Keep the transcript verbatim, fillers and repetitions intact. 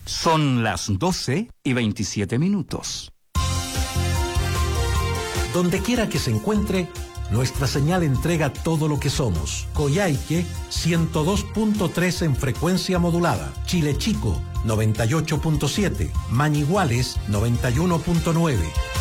Son las doce y veintisiete minutos. Donde quiera que se encuentre, nuestra señal entrega todo lo que somos. Coyhaique, ciento dos punto tres en frecuencia modulada. Chile Chico, noventa y ocho punto siete. Mañiguales, noventa y uno punto nueve.